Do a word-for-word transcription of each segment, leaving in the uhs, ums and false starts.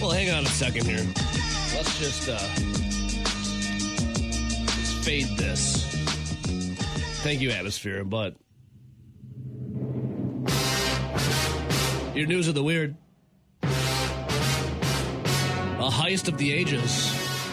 Well, hang on a second here. Let's just, uh, let's fade this. Thank you, Atmosphere, but your news of the weird. A heist of the ages.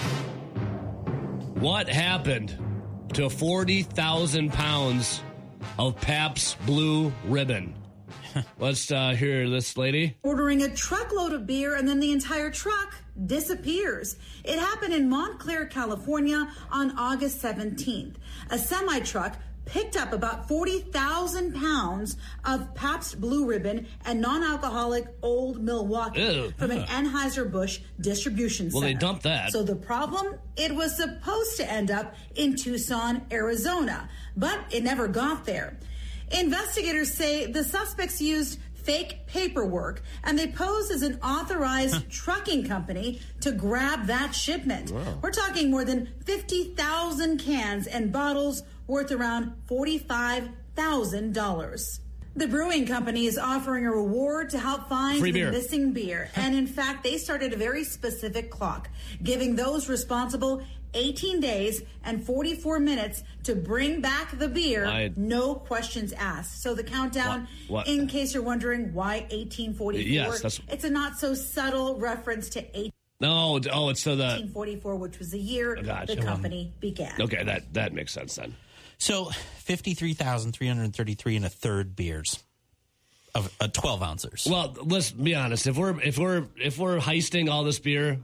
What happened to forty thousand pounds of Pabst Blue Ribbon? Let's uh, hear this lady. Ordering a truckload of beer and then the entire truck disappears. It happened in Montclair, California on August seventeenth. A semi-truck picked up about forty thousand pounds of Pabst Blue Ribbon and non-alcoholic Old Milwaukee Ew. from an Anheuser-Busch distribution center. Well, they dumped that. So the problem, it was supposed to end up in Tucson, Arizona, but it never got there. Investigators say the suspects used fake paperwork and they posed as an authorized trucking company to grab that shipment. Wow. We're talking more than fifty thousand cans and bottles worth around forty-five thousand dollars. The brewing company is offering a reward to help find Free the beer. missing beer. And in fact, they started a very specific clock, giving those responsible eighteen days and forty-four minutes to bring back the beer, I, no questions asked. So the countdown, what, what? in case you're wondering why eighteen forty-four, yes, that's, it's a not so subtle reference to eighteen. No, oh, it's so the eighteen forty-four, which was the year gotcha. the company began. Okay, that, that makes sense then. So fifty-three thousand three hundred thirty-three and a third beers of uh, twelve ounces. Well, let's be honest. If we're if we're if we're heisting all this beer,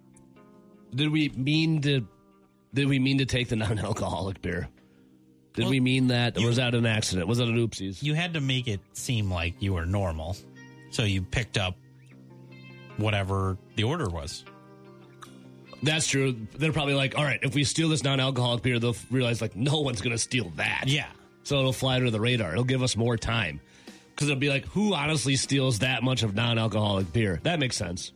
did we mean to did we mean to take the non-alcoholic beer? Did well, we mean that, or you, was that an accident? Was that an oopsies? You had to make it seem like you were normal, so you picked up whatever the order was. That's true. They're probably like, all right, if we steal this non-alcoholic beer, they'll realize, like, no one's going to steal that. Yeah. So it'll fly under the radar. It'll give us more time. Because it'll be like, who honestly steals that much of non-alcoholic beer? That makes sense.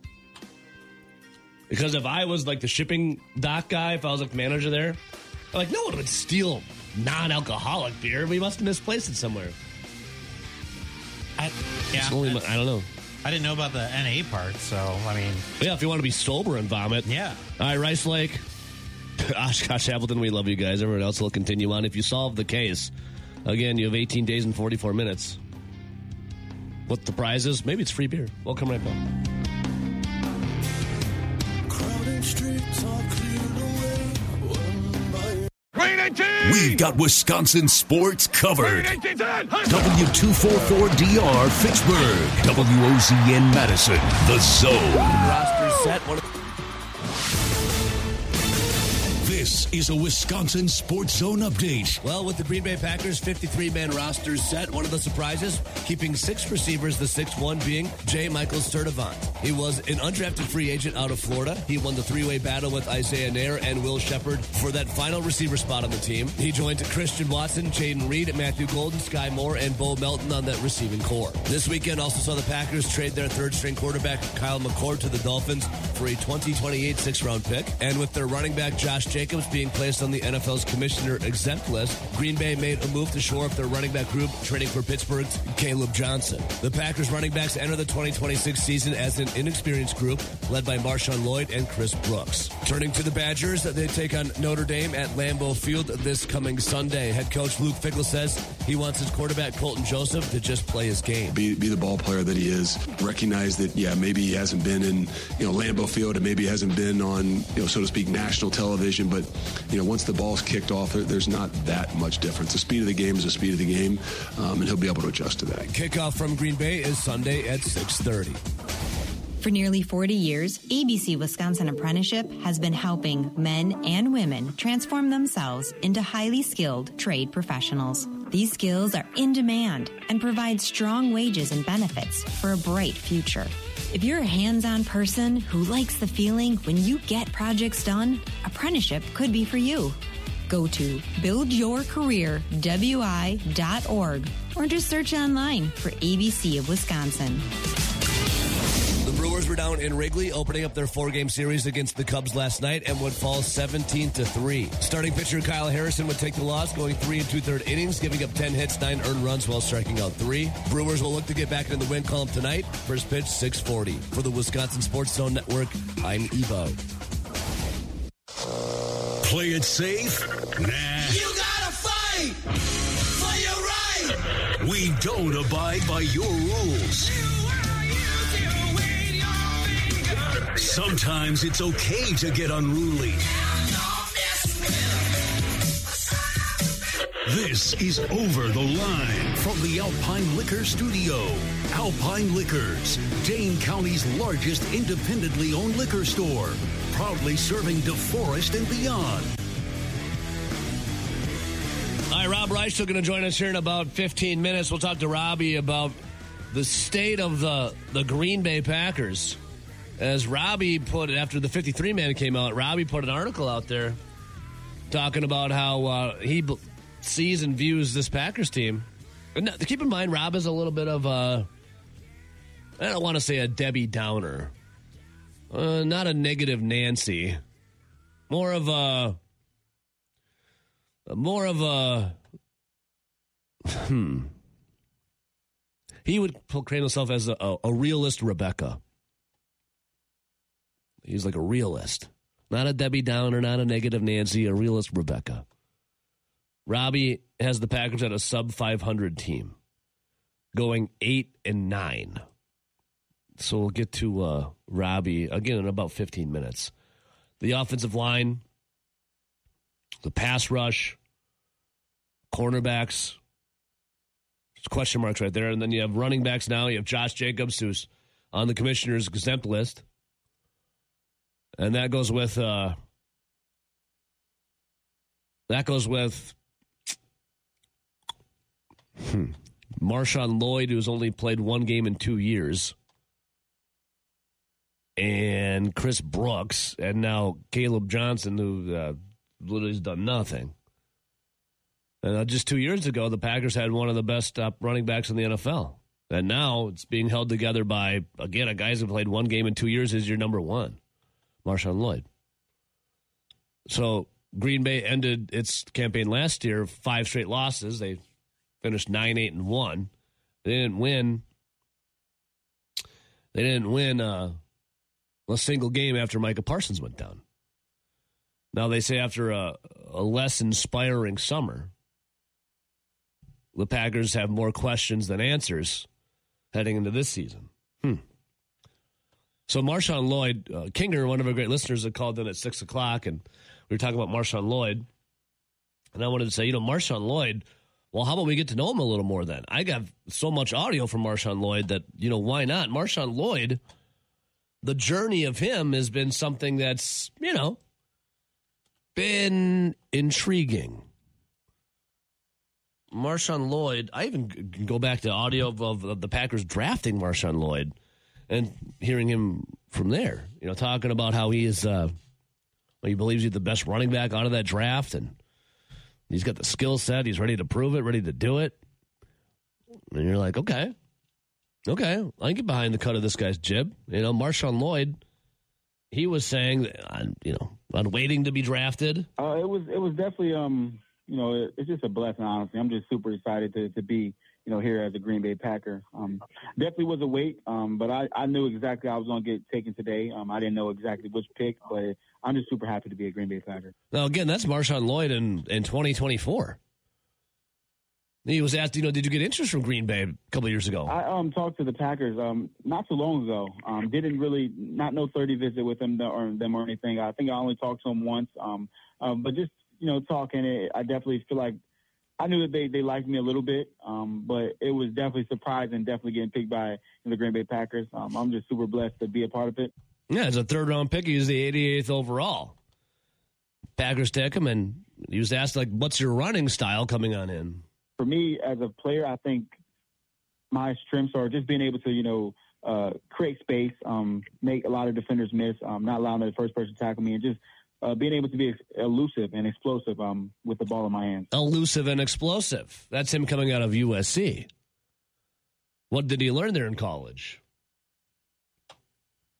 Because if I was, like, the shipping dock guy, if I was, like, the manager there, I'm like, no one would steal non-alcoholic beer. We must have misplaced it somewhere. I, yeah. Only, I don't know. I didn't know about the N A part, so, I mean... Yeah, if you want to be sober and vomit. Yeah. All right, Rice Lake. Oshkosh, Appleton, we love you guys. Everyone else will continue on. If you solve the case, again, you have eighteen days and forty-four minutes. What the prize is? Maybe it's free beer. We'll come right back. Crowded streets are cleared away. We've got Wisconsin sports covered. W two forty-four D R Fitchburg. W O Z N Madison. The Zone. Roster set. One This is a Wisconsin Sports Zone update. Well, with the Green Bay Packers' fifty-three man roster set, one of the surprises, keeping six receivers, the sixth one being J. Michael Sturdivant. He was an undrafted free agent out of Florida. He won the three-way battle with Isaiah Nair and Will Shepard for that final receiver spot on the team. He joined Christian Watson, Jaden Reed, Matthew Golden, Sky Moore, and Bo Melton on that receiving core. This weekend also saw the Packers trade their third-string quarterback, Kyle McCord, to the Dolphins for a twenty twenty-eight sixth-round pick. And with their running back, Josh Jacobs, being placed on the N F L's commissioner exempt list, Green Bay made a move to shore up their running back group, trading for Pittsburgh's Caleb Johnson. The Packers running backs enter the twenty twenty-six season as an inexperienced group led by Marshawn Lloyd and Chris Brooks. Turning to the Badgers, they take on Notre Dame at Lambeau Field this coming Sunday. Head coach Luke Fickell says he wants his quarterback Colton Joseph to just play his game. Be, be the ball player that he is. Recognize that, yeah, maybe he hasn't been in, you know, Lambeau Field, and maybe he hasn't been on, you know, so to speak, national television, but you know, once the ball's kicked off, there's not that much difference. The speed of the game is the speed of the game, um, and he'll be able to adjust to that. Kickoff from Green Bay is Sunday at six thirty. For nearly forty years, A B C Wisconsin Apprenticeship has been helping men and women transform themselves into highly skilled trade professionals. These skills are in demand and provide strong wages and benefits for a bright future. If you're a hands-on person who likes the feeling when you get projects done, apprenticeship could be for you. Go to build your career w i dot org or just search online for A B C of Wisconsin. The Brewers Brewers were down in Wrigley, opening up their four-game series against the Cubs last night and would fall seventeen to three. Starting pitcher Kyle Harrison would take the loss, going three and two-third innings, giving up ten hits, nine earned runs while striking out three. Brewers will look to get back into the win column tonight. First pitch, six forty. For the Wisconsin Sports Zone Network, I'm Evo. Play it safe? Nah. You gotta fight for your right. We don't abide by your rules. Sometimes it's okay to get unruly. This is Over the Line from the Alpine Liquor Studio. Alpine Liquors, Dane County's largest independently owned liquor store. Proudly serving DeForest and beyond. All right, Rob Reich still going to join us here in about fifteen minutes. We'll talk to Robbie about the state of the, the Green Bay Packers. As Robbie put it, after the fifty-three man came out, Robbie put an article out there talking about how uh, he b- sees and views this Packers team. And keep in mind, Rob is a little bit of a, I don't want to say a Debbie Downer. Uh, not a negative Nancy. More of a, more of a, hmm. He would proclaim himself as a, a, a realist Rebecca. He's like a realist. Not a Debbie Downer, not a negative Nancy, a realist Rebecca. Robbie has the Packers at a sub five hundred team, going eight and nine. So we'll get to uh, Robbie again in about fifteen minutes. The offensive line, the pass rush, cornerbacks, there's question marks right there. And then you have running backs now. You have Josh Jacobs, who's on the commissioner's exempt list. And that goes with, uh, that goes with hmm, Marshawn Lloyd, who's only played one game in two years. And Chris Brooks, and now Caleb Johnson, who uh, literally has done nothing. And uh, just two years ago, the Packers had one of the best uh, running backs in the N F L. And now it's being held together by, again, a guy who played one game in two years is your number one, Marshawn Lloyd. So Green Bay ended its campaign last year, five straight losses. They finished nine, eight, and one. They didn't win. They didn't win uh, a single game after Micah Parsons went down. Now they say after a, a less inspiring summer, the Packers have more questions than answers heading into this season. Hmm. So Marshawn Lloyd, uh, Kinger, one of our great listeners, had called in at six o'clock, and we were talking about Marshawn Lloyd. And I wanted to say, you know, Marshawn Lloyd, well, how about we get to know him a little more then? I got so much audio from Marshawn Lloyd that, you know, why not? Marshawn Lloyd, the journey of him has been something that's, you know, been intriguing. Marshawn Lloyd, I even can go back to audio of, of, of the Packers drafting Marshawn Lloyd and hearing him from there, you know, talking about how he is, uh, well, he believes he's the best running back out of that draft, and he's got the skill set. He's ready to prove it, ready to do it. And you're like, okay, okay, I can get behind the cut of this guy's jib. You know, Marshawn Lloyd, he was saying, that, I'm, you know, I'm waiting to be drafted. Uh, it was, it was definitely, um, you know, it, it's just a blessing, honestly. I'm just super excited to, to be, you know, here as a Green Bay Packer. Um, definitely was a wait, um, but I, I knew exactly I was going to get taken today. Um, I didn't know exactly which pick, but I'm just super happy to be a Green Bay Packer. Now, again, that's Marshawn Lloyd in, in twenty twenty-four. He was asked, you know, did you get interest from Green Bay a couple of years ago? I um, talked to the Packers um, not too long ago. Um, didn't really, not no thirty visit with them or them or anything. I think I only talked to them once. Um, um, but just, you know, talking, it, I definitely feel like I knew that they, they liked me a little bit, um, but it was definitely surprising, definitely getting picked by the Green Bay Packers. Um, I'm just super blessed to be a part of it. Yeah, as a third-round pick, he was the eighty-eighth overall. Packers take him, and he was asked, like, what's your running style coming on in? For me, as a player, I think my strengths are just being able to, you know, uh, create space, um, make a lot of defenders miss, um, not allowing the first person to tackle me, and just Uh, being able to be ex- elusive and explosive um, with the ball in my hands. Elusive and explosive. That's him coming out of U S C. What did he learn there in college?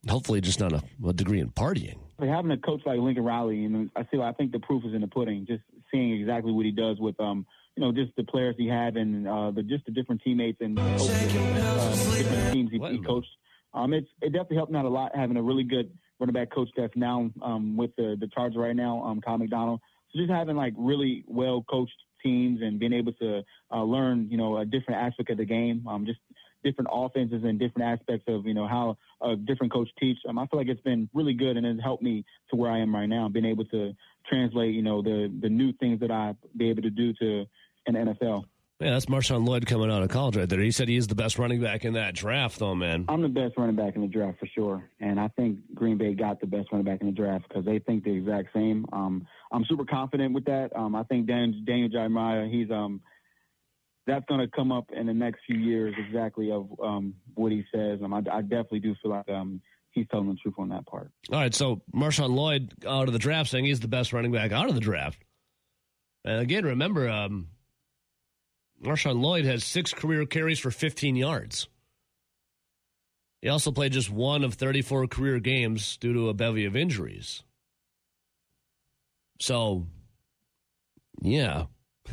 hopefully just not a, a degree in partying. Having a coach like Lincoln Riley, you know, I feel I think the proof is in the pudding. Just seeing exactly what he does with, um, you know, just the players he had and uh, the just the different teammates and coaches, uh, different teams he, he coached. Um, it's it definitely helped me out a lot having a really good running back coach that's now um, with the the Chargers right now, um, Kyle McDonald. So just having like really well coached teams and being able to uh, learn, you know, a different aspect of the game, um, just different offenses and different aspects of, you know, how a different coach teach. Um, I feel like it's been really good and it's helped me to where I am right now, being able to translate, you know, the, the new things that I be able to do to an N F L. Yeah, that's Marshawn Lloyd coming out of college right there. He said he is the best running back in that draft, though, man. I'm the best running back in the draft for sure, and I think Green Bay got the best running back in the draft because they think the exact same. Um, I'm super confident with that. Um, I think Dan, Daniel Jeremiah, he's um, that's going to come up in the next few years exactly of um, what he says. Um, I, I definitely do feel like um, he's telling the truth on that part. All right, so Marshawn Lloyd out of the draft saying he's the best running back out of the draft. And again, remember, um, Marshawn Lloyd has six career carries for fifteen yards. He also played just one of thirty-four career games due to a bevy of injuries. So, yeah.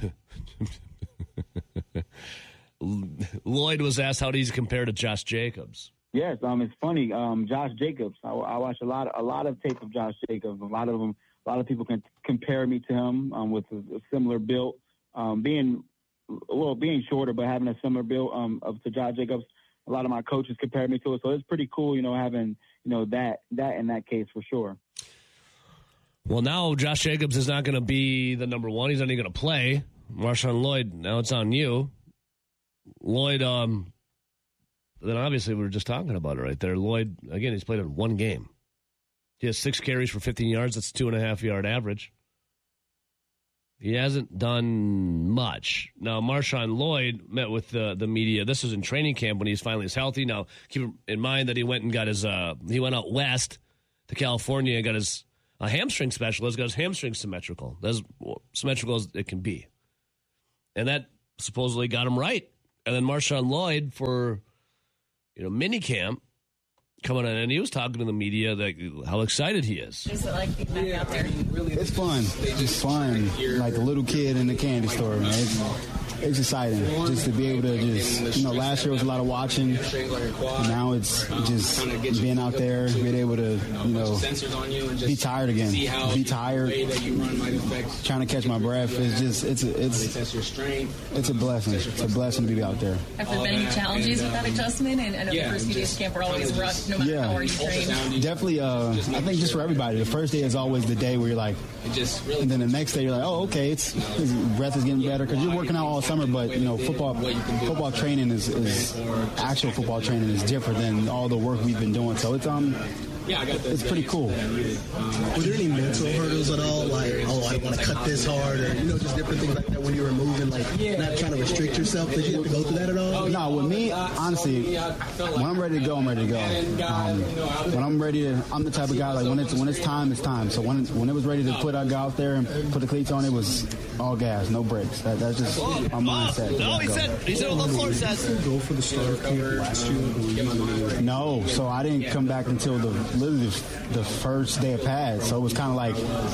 Lloyd was asked how does he compare to Josh Jacobs. Yes, um, it's funny. Um, Josh Jacobs. I, I watch a lot, a lot of tape of Josh Jacobs. A lot of them, a lot of people can compare me to him um, with a, a similar build, um, being well, being shorter, but having a similar build um, of to Josh Jacobs. A lot of my coaches compared me to it, so it's pretty cool, you know, having you know that that in that case for sure. Well, now Josh Jacobs is not going to be the number one. He's not even going to play. Marshawn Lloyd, now it's on you. Lloyd, um, then obviously we were just talking about it right there. Lloyd, again, he's played in one game. He has six carries for fifteen yards. That's a two and a half yard average. He hasn't done much. Now, Marshawn Lloyd met with the, the media. This was in training camp when he's finally healthy. Now, keep in mind that he went and got his, uh, he went out west to California and got his a hamstring specialist, got his hamstring symmetrical. That's as symmetrical as it can be. And that supposedly got him right. And then Marshawn Lloyd for, you know, mini camp coming in, and he was talking to the media that how excited he is. Is it like being back out there? It's fun. It's fun. Like a little kid in the candy store, man. It's, it's exciting just to be able to just, you know, last year was a lot of watching. Now it's just being out there, being able to, you know, be tired again. Be tired, trying to catch my breath. It's just, it's a, it's, it's a blessing. It's a blessing to be out there. Have there been any challenges with that adjustment? And I know the first few days of camp were always rough, no matter yeah. how hard you train. Definitely, uh, I think just for everybody, the first day is always the day where you're like, and then the next day you're like, oh, okay, it's, his breath is getting better because you're working out all summer, but you know, football football training is, is actual football training is different than all the work we've been doing. So it's um, it's pretty cool. Were there any mental hurdles at all, like, oh, I want to cut this hard, or you know, just different things like that when you were moving, like not trying to restrict yourself? Did you have to go through that at all? No, with me, honestly, when I'm ready to go, I'm ready to go. Um, when I'm ready to, I'm the type of guy like when it's when it's time, it's time. So when when it was ready to put I go out there and put the cleats on, it was all gas, no brakes. That, that's just my mindset. No, he said he said on the floor says go for the start camp last year. No, so I didn't come back until the literally the first day of pads. So it was kind of like,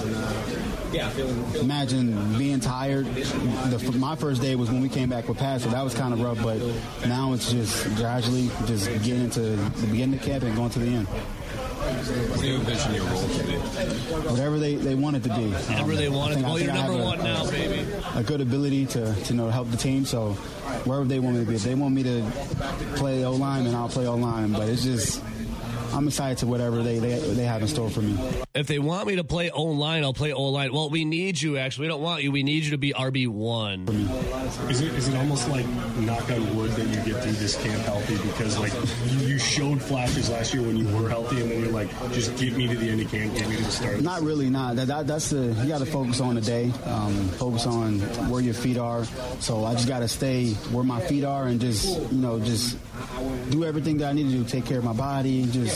imagine being tired. The, my first day was when we came back with pads, so that was kind of rough. But now it's just gradually just getting into the beginning of camp and going to the end. What do you envision your role to be? Whatever they, they want it to be. Whatever um, they want it to be. Well, you're number one a, now, baby. A good ability to, to you know, help the team. So wherever they want me to be. If they want me to play O-line, then I'll play O-line. But it's just, I'm excited to whatever they, they they have in store for me. If they want me to play O-line, I'll play O-line. Well, we need you, actually. We don't want you. We need you to be R B one. Is it is it almost like, knock on wood, that you get through this camp healthy? Because, like, you, you showed flashes last year when you were healthy, and then you're like, just get me to the end of camp, get me to the start. Not really, not. That, that, that's the, you got to focus on the day, um, focus on where your feet are. So I just got to stay where my feet are and just, you know, just do everything that I need to do, take care of my body, just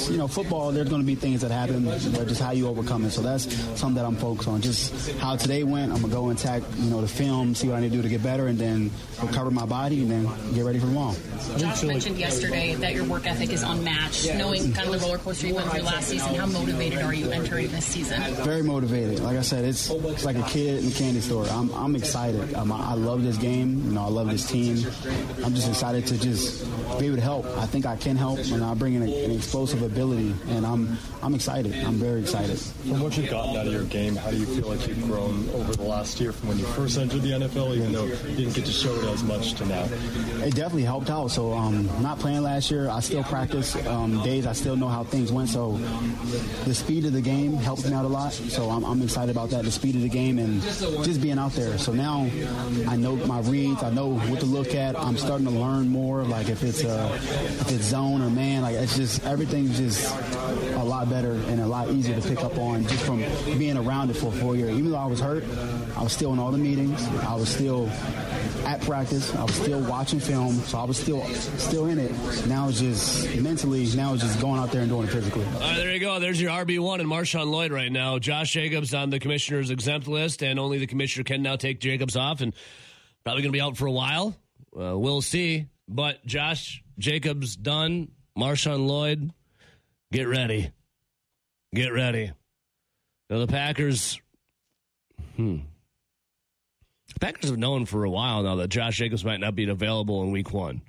just, you know, football, there's going to be things that happen, but just how you overcome it. So that's something that I'm focused on. Just how today went, I'm going to go and attack, you know, the film, see what I need to do to get better, and then recover my body, and then get ready for tomorrow. Josh mentioned yesterday that your work ethic is unmatched, knowing kind of the roller coaster you went through last season. How motivated are you entering this season? Very motivated. Like I said, it's, it's like a kid in a candy store. I'm, I'm excited. Um, I love this game. You know, I love this team. I'm just excited to just be able to help. I think I can help, and I bring in a, an explosive ability, and I'm I'm excited. I'm very excited. From what you've gotten out of your game, how do you feel like you've grown over the last year from when you first entered the N F L, even though you didn't get to show it as much to now? It definitely helped out. So um, not playing last year, I still practice um, days. I still know how things went. So the speed of the game helped me out a lot. So I'm, I'm excited about that, the speed of the game and just being out there. So now I know my reads. I know what to look at. I'm starting to learn more, like if it's uh, if it's zone or man. Like it's just everything's just a lot better and a lot easier to pick up on just from being around it for four years. Even though I was hurt, I was still in all the meetings. I was still at practice. I was still watching film, so I was still still in it. Now it's just mentally, now it's just going out there and doing it physically. All right, there you go. There's your R B one and Marshawn Lloyd right now. Josh Jacobs on the commissioner's exempt list, and only the commissioner can now take Jacobs off, and probably going to be out for a while. Uh, we'll see. But Josh Jacobs done. Marshawn Lloyd, get ready. Get ready. Now the Packers, hmm. The Packers have known for a while now that Josh Jacobs might not be available in week one.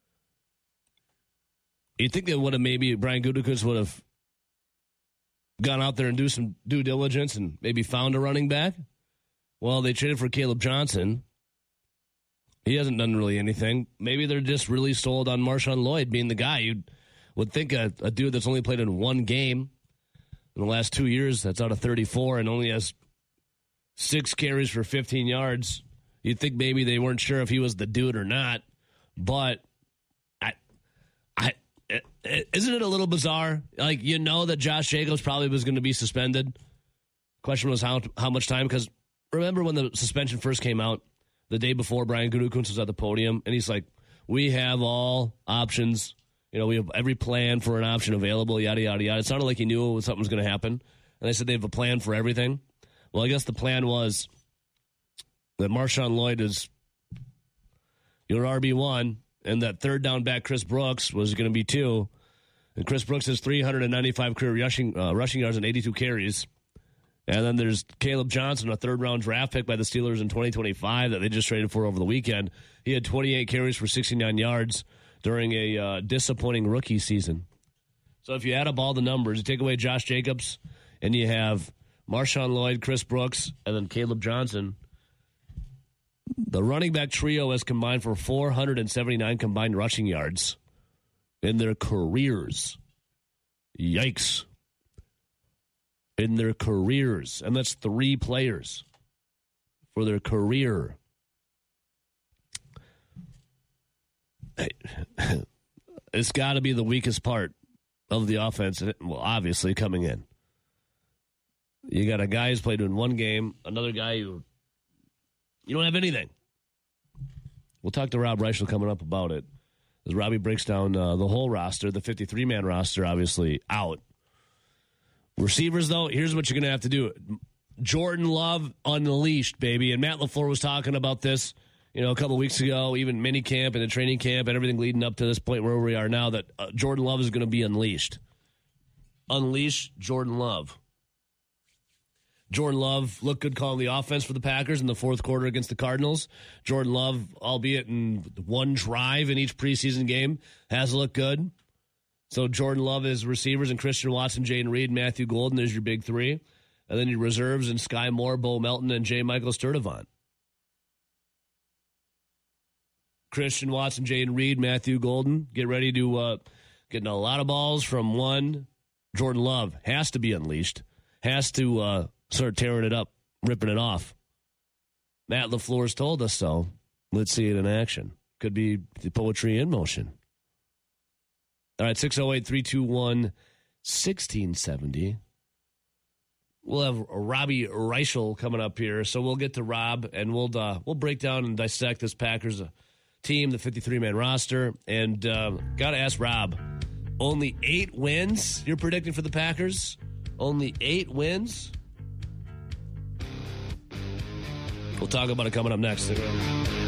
You think that would have maybe Brian Gutekunst would have gone out there and do some due diligence and maybe found a running back? Well, they traded for Caleb Johnson. He hasn't done really anything. Maybe they're just really sold on Marshawn Lloyd being the guy. You would think a, a dude that's only played in one game in the last two years, that's out of thirty-four, and only has six carries for fifteen yards. You'd think maybe they weren't sure if he was the dude or not. But I, I, it, isn't it a little bizarre? Like, you know that Josh Jacobs probably was going to be suspended. Question was how how much time? Because remember when the suspension first came out, the day before Brian Gutekunst was at the podium, and he's like, we have all options. You know, we have every plan for an option available, yada, yada, yada. It sounded like he knew something was going to happen. And they said they have a plan for everything. Well, I guess the plan was that Marshawn Lloyd is your R B one, and that third down back Chris Brooks was going to be two. And Chris Brooks has three hundred ninety-five career rushing, uh, rushing yards and eighty-two carries. And then there's Caleb Johnson, a third-round draft pick by the Steelers in twenty twenty-five that they just traded for over the weekend. He had twenty-eight carries for sixty-nine yards during a uh, disappointing rookie season. So if you add up all the numbers, you take away Josh Jacobs, and you have Marshawn Lloyd, Chris Brooks, and then Caleb Johnson, the running back trio has combined for four hundred seventy-nine combined rushing yards in their careers. Yikes. In their careers. And that's three players for their career. It's got to be the weakest part of the offense. Well, obviously, coming in. You got a guy who's played in one game, another guy who you don't have anything. We'll talk to Rob Reichel coming up about it. As Robbie breaks down uh, the whole roster, the fifty-three man roster, obviously, out. Receivers, though, here's what you're going to have to do. Jordan Love unleashed, baby. And Matt LaFleur was talking about this, you know, a couple weeks ago, even mini camp and the training camp and everything leading up to this point where we are now, that uh, Jordan Love is going to be unleashed. Unleash Jordan Love. Jordan Love looked good calling the offense for the Packers in the fourth quarter against the Cardinals. Jordan Love, albeit in one drive in each preseason game, has looked good. So Jordan Love is receivers, and Christian Watson, Jayden Reed, Matthew Golden is your big three. And then your reserves and Sky Moore, Bo Melton, and J. Michael Sturdivant. Christian Watson, Jayden Reed, Matthew Golden. Get ready to uh, get a lot of balls from one. Jordan Love has to be unleashed. Has to uh, start tearing it up, ripping it off. Matt LaFleur's told us so. Let's see it in action. Could be the poetry in motion. All right, six oh eight, three two one, one six seven oh. We'll have Robbie Reichel coming up here, so we'll get to Rob, and we'll uh, we'll break down and dissect this Packers team, the fifty-three man roster, and uh, got to ask Rob, Only eight wins you're predicting for the Packers? Only eight wins? We'll talk about it coming up next.